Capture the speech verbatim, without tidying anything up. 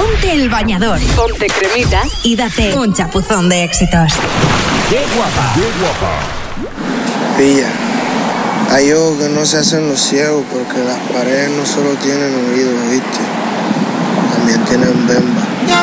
Ponte el bañador, ponte cremita y date un chapuzón de éxitos. ¡Qué guapa! ¡Qué guapa! Pilla, hay ojos que no se hacen los ciegos porque las paredes no solo tienen oídos, ¿viste? También tienen bemba. Yo